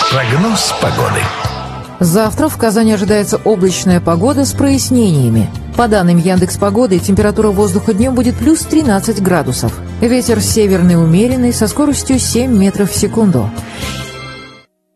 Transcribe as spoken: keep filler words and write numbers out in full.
Прогноз погоды. Завтра в Казани ожидается облачная погода с прояснениями. По данным Яндекс.Погоды, температура воздуха днем будет плюс тринадцать градусов. Ветер северный умеренный со скоростью семь метров в секунду.